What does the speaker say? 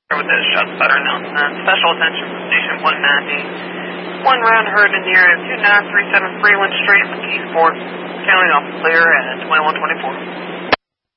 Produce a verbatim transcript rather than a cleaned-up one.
With this shots butter announcement. Special attention from station one ninety. One round heard in the area of two nine three seven Freeland Street, McKeesport. Counting off clear at twenty-one twenty-four.